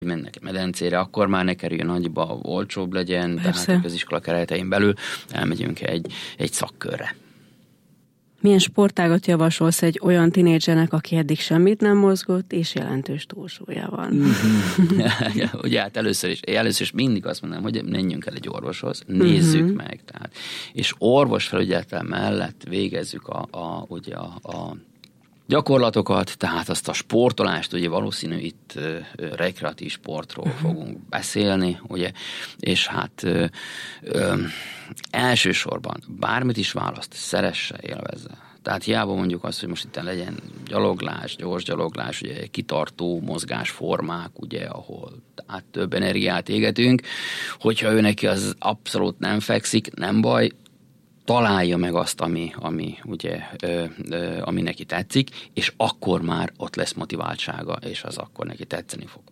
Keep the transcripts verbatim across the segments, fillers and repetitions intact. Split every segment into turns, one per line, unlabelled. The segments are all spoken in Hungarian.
mennek medencére, akkor már ne kerüljön annyiba, olcsóbb legyen, Persze. tehát az iskola keretein belül elmegyünk egy, egy szakkörre.
Milyen sportágat javasolsz egy olyan tinédzsernek, aki eddig semmit nem mozgott, és jelentős túlsúlya van?
Ugye hát először is, először is mindig azt mondom, hogy menjünk el egy orvoshoz, nézzük uh-huh. meg. Tehát, és orvosfelügyeletel mellett végezzük a, a, ugye a, a gyakorlatokat, tehát azt a sportolást, ugye valószínű itt ö, ö, rekreatív sportról uh-huh. fogunk beszélni, ugye, és hát ö, ö, elsősorban bármit is választ, szeresse, élvezze. Tehát hiába mondjuk azt, hogy most itt legyen gyaloglás, gyors gyaloglás, ugye kitartó mozgásformák, ugye, ahol tehát több energiát égetünk, hogyha ő neki az abszolút nem fekszik, nem baj, találja meg azt, ami, ami, ugye, ö, ö, ami neki tetszik, és akkor már ott lesz motiváltsága, és az akkor neki tetszeni fog.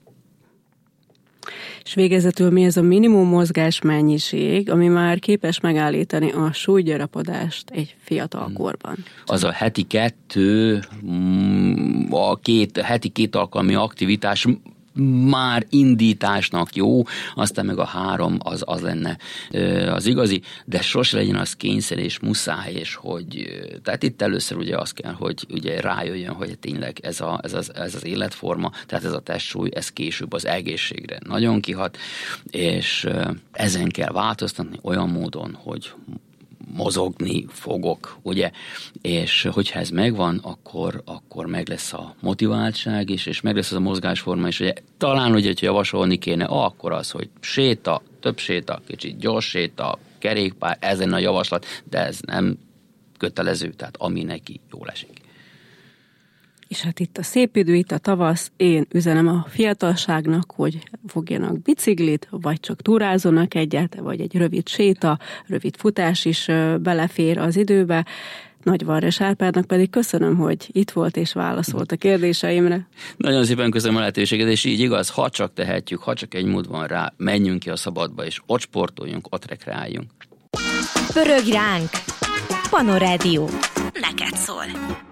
És végezetül mi ez a minimum mozgás mennyiség, ami már képes megállítani a súlygyarapodást egy fiatal korban?
Az a heti kettő, a két, heti két alkalmi aktivitás már indításnak jó, aztán meg a három az, az lenne az igazi, de sose legyen az kényszer és muszáj, és hogy, tehát itt először ugye az kell, hogy ugye rájöjjön, hogy tényleg ez, a, ez, az, ez az életforma, tehát ez a testsúly, ez később az egészségre nagyon kihat, és ezen kell változtatni olyan módon, hogy mozogni fogok, ugye, és hogyha ez megvan, akkor, akkor meg lesz a motiváltság is, és meg lesz az a mozgásforma is, ugye, talán ugye, hogy javasolni kéne, akkor az, hogy séta, több séta, kicsit gyors séta, kerékpár, ez lenne a javaslat, de ez nem kötelező, tehát ami neki jól esik.
És hát itt a szép idő, itt a tavasz, én üzenem a fiatalságnak, hogy fogjanak biciklit, vagy csak túrázzanak egyet, vagy egy rövid séta, rövid futás is belefér az időbe. Nagyvarrás Árpádnak pedig köszönöm, hogy itt volt és válaszolt a kérdéseimre.
Nagyon szépen köszönöm a lehetőséget, és így igaz, ha csak tehetjük, ha csak egy mód van rá, menjünk ki a szabadba, és ott sportoljunk, ott rekreáljunk.
Pörög ránk! Panorádió. Neked szól.